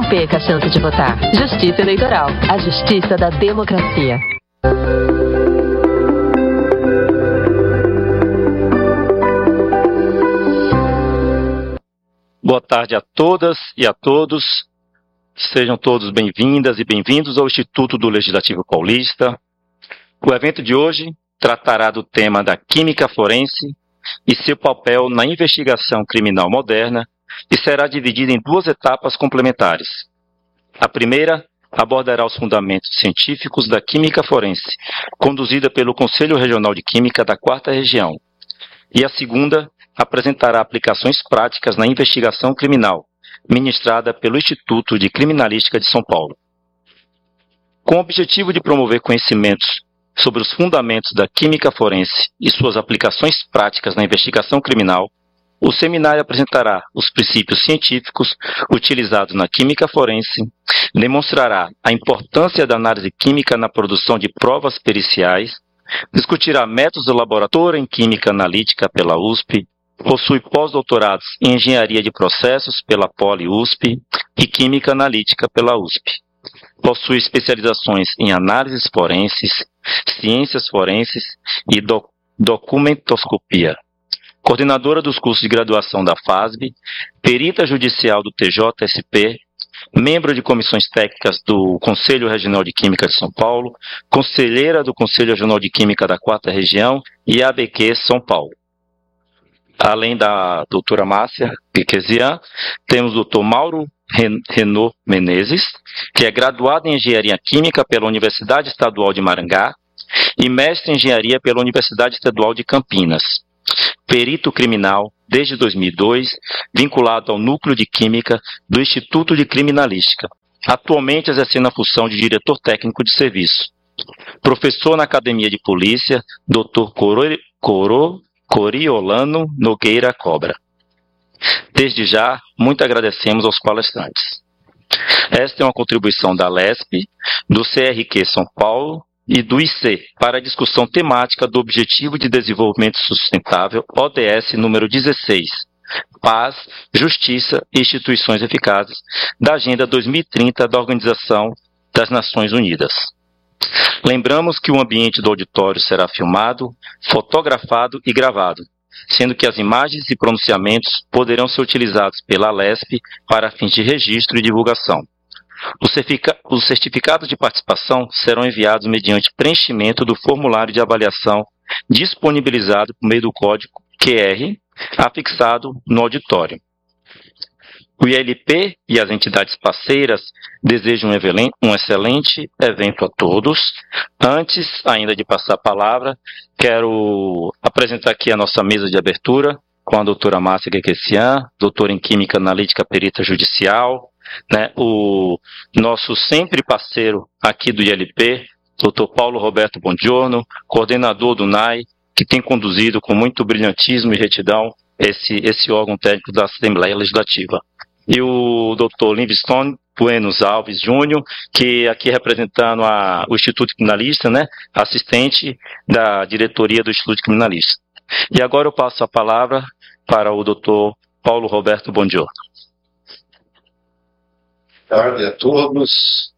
perca a chance de votar. Justiça Eleitoral, a justiça da democracia. Boa tarde a todas e a todos. Sejam todos bem-vindas e bem-vindos ao Instituto do Legislativo Paulista. O evento de hoje tratará do tema da química forense e seu papel na investigação criminal moderna e será dividido em duas etapas complementares. A primeira abordará os fundamentos científicos da química forense, conduzida pelo Conselho Regional de Química da 4ª Região. E a segunda apresentará aplicações práticas na investigação criminal, ministrada pelo Instituto de Criminalística de São Paulo. Com o objetivo de promover conhecimentos sobre os fundamentos da química forense e suas aplicações práticas na investigação criminal, o seminário apresentará os princípios científicos utilizados na química forense, demonstrará a importância da análise química na produção de provas periciais, discutirá métodos do laboratório em química analítica pela USP, possui pós-doutorados em engenharia de processos pela Poli-USP e química analítica pela USP. Possui especializações em análises forenses, ciências forenses e documentoscopia. Coordenadora dos cursos de graduação da FASB, perita judicial do TJSP, membro de comissões técnicas do Conselho Regional de Química de São Paulo, conselheira do Conselho Regional de Química da 4ª Região e ABQ São Paulo. Além da doutora Márcia Kekezian, temos o doutor Mauro Renaud Menezes, que é graduado em Engenharia Química pela Universidade Estadual de Maringá e mestre em Engenharia pela Universidade Estadual de Campinas. Perito criminal desde 2002, vinculado ao Núcleo de Química do Instituto de Criminalística, atualmente exercendo a função de diretor técnico de serviço. Professor na Academia de Polícia, Dr. Coriolano Nogueira Cobra. Desde já, muito agradecemos aos palestrantes. Esta é uma contribuição da LESP, do CRQ São Paulo e do IC para a discussão temática do Objetivo de Desenvolvimento Sustentável, ODS número 16, Paz, Justiça e Instituições Eficazes, da Agenda 2030 da Organização das Nações Unidas. Lembramos que o ambiente do auditório será filmado, fotografado e gravado, sendo que as imagens e pronunciamentos poderão ser utilizados pela LESP para fins de registro e divulgação. Os certificados de participação serão enviados mediante preenchimento do formulário de avaliação disponibilizado por meio do código QR afixado no auditório. O ILP e as entidades parceiras desejam um excelente evento a todos. Antes ainda de passar a palavra, quero apresentar aqui a nossa mesa de abertura com a doutora Márcia Kekezian, doutora em Química Analítica Perita Judicial, o nosso sempre parceiro aqui do ILP, doutor Paulo Roberto Bongiorno, coordenador do NAI, que tem conduzido com muito brilhantismo e retidão esse órgão técnico da Assembleia Legislativa. E o doutor Livingstone Buenos Alves Júnior, que aqui representando o Instituto Criminalista, assistente da diretoria do Instituto Criminalista. E agora eu passo a palavra para o doutor Paulo Roberto Bongiorno. Boa tarde a todos.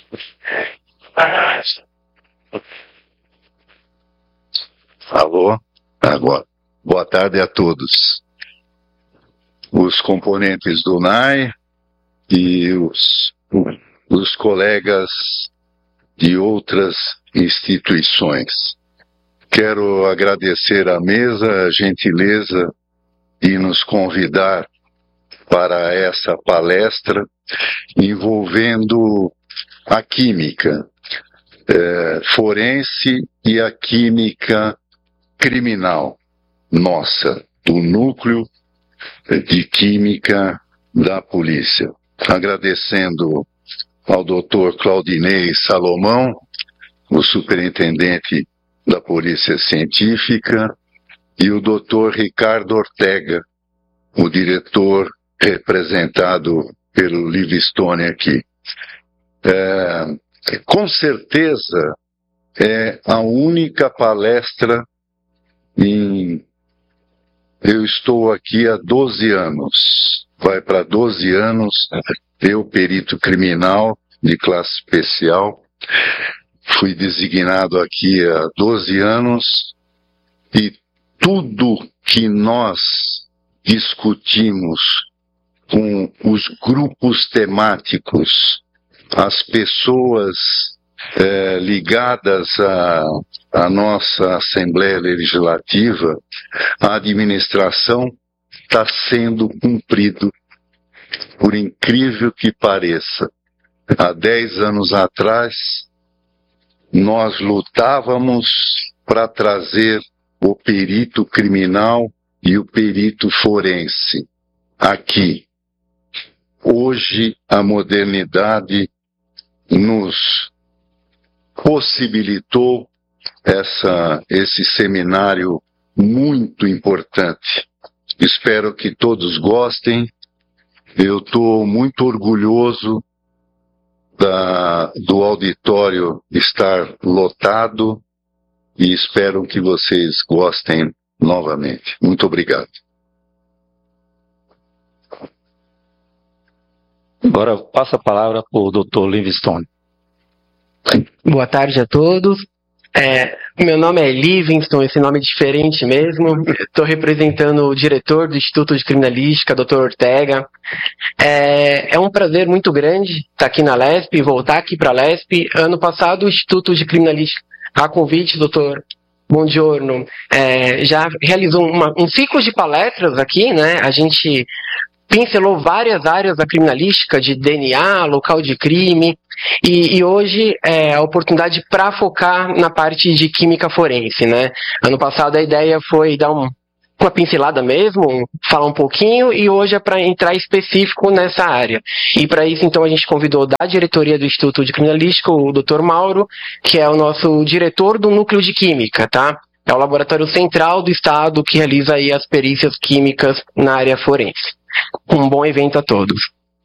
Alô? Agora. Boa tarde a todos. Os componentes do NAI e os colegas de outras instituições. Quero agradecer à mesa a gentileza de nos convidar para essa palestra envolvendo a química forense e a química criminal nossa, do Núcleo de Química da Polícia. Agradecendo ao Dr. Claudinei Salomão, o superintendente da Polícia Científica, e o Dr. Ricardo Ortega, o diretor representado pelo Livingstone aqui. Com certeza é a única palestra eu estou aqui há 12 anos, vai para 12 anos eu, perito criminal de classe especial, fui designado aqui há 12 anos e tudo que nós discutimos com os grupos temáticos, as pessoas ligadas à nossa Assembleia Legislativa, a administração está sendo cumprido, por incrível que pareça. Há 10 anos atrás, nós lutávamos para trazer o perito criminal e o perito forense aqui. Hoje, a modernidade nos possibilitou esse seminário muito importante. Espero que todos gostem. Eu estou muito orgulhoso do auditório estar lotado e espero que vocês gostem novamente. Muito obrigado. Agora passo a palavra para o Dr. Livingstone. Boa tarde a todos. Meu nome é Livingstone, esse nome é diferente mesmo. Estou representando o diretor do Instituto de Criminalística, Dr. Ortega. É um prazer muito grande estar aqui na LESP, voltar aqui para a LESP. Ano passado, o Instituto de Criminalística, a convite do Dr. Buongiorno, já realizou um ciclo de palestras aqui, né? A gente pincelou várias áreas da criminalística, de DNA, local de crime, e hoje é a oportunidade para focar na parte de química forense, né? Ano passado a ideia foi dar uma pincelada mesmo, falar um pouquinho, e hoje é para entrar específico nessa área. E para isso, então, a gente convidou da diretoria do Instituto de Criminalística o Dr. Mauro, que é o nosso diretor do Núcleo de Química, tá? É o laboratório central do Estado que realiza aí as perícias químicas na área forense. Um bom evento a todos.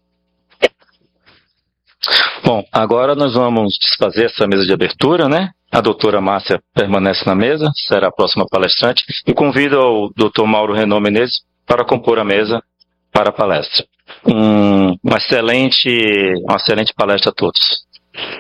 Bom, agora nós vamos desfazer essa mesa de abertura, né? A doutora Márcia permanece na mesa, será a próxima palestrante, e convido o Dr. Mauro Renaud Menezes para compor a mesa para a palestra. Uma excelente palestra a todos.